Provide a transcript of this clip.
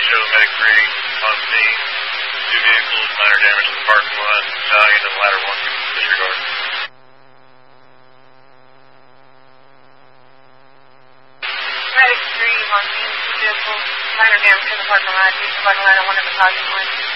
show Medic 3 on scene. 2 vehicles, minor damage to the parking lot. Dying into the ladder 1, disregard. Medic 3 on scene, 2 vehicles, minor damage to the parking lot. Use the parking lot on one of the parking lots.